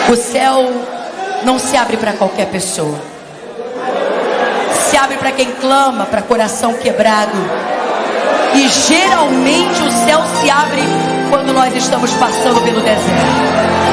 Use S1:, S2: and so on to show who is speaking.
S1: O céu não se abre para qualquer pessoa. Se abre para quem clama, para coração quebrado. E geralmente o céu se abre quando nós estamos passando pelo deserto.